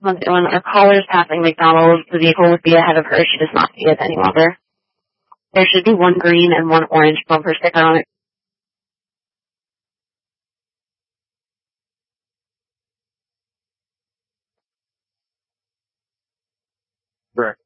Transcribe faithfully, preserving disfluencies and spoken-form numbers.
When, when a caller is passing McDonald's, the vehicle would be ahead of her. She does not see it any longer. There should be one green and one orange bumper sticker on it. Correct.